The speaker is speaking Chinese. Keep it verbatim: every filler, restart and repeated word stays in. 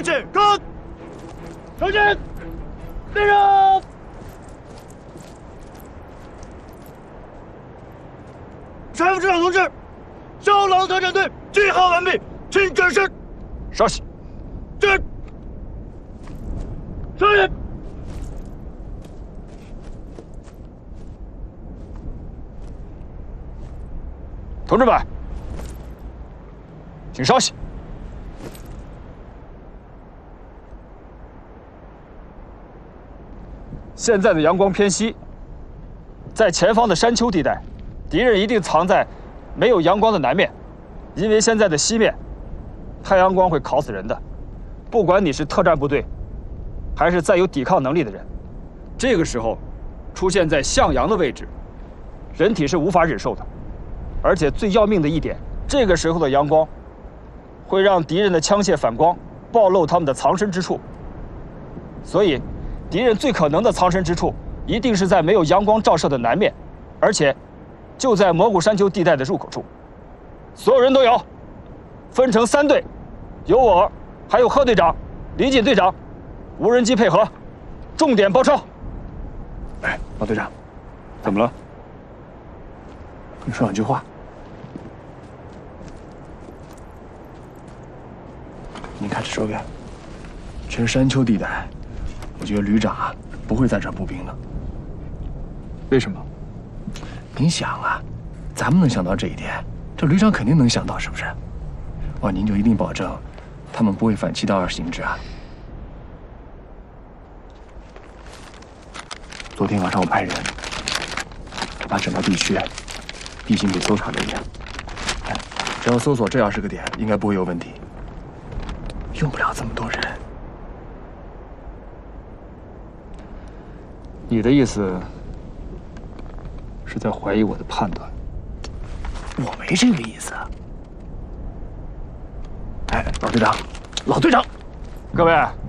起，跟！小心！猎人！柴副支长同志，肖郎特战队集合完毕，请指示。 稍息。 是。少爷。 同志们，请稍息。现在的阳光偏西，在前方的山丘地带，敌人一定藏在没有阳光的南面，因为现在的西面，太阳光会烤死人的。不管你是特战部队，还是再有抵抗能力的人，这个时候出现在向阳的位置，人体是无法忍受的。 而且最要命的一点，这个时候的阳光会让敌人的枪械反光，暴露他们的藏身之处。所以，敌人最可能的藏身之处一定是在没有阳光照射的南面，而且就在蘑菇山丘地带的入口处。所有人都有，分成三队，有我，还有贺队长、李锦队长，无人机配合，重点包抄。 哎，老队长， 怎么了？ 跟你说两句话。 您看这周边，全是山丘地带，我觉得旅长啊不会再转步兵了。 为什么？ 您想啊，咱们能想到这一点，这旅长肯定能想到，是不是？哇，您就一定保证，他们不会反其道而行之啊？昨天晚上我派人把整个地区地形给搜查了一遍，哎，只要搜索这二十个点，应该不会有问题。 用不了这么多人。 你的意思是在怀疑我的判断？ 我没这个意思。哎，老队长，老队长， 各位，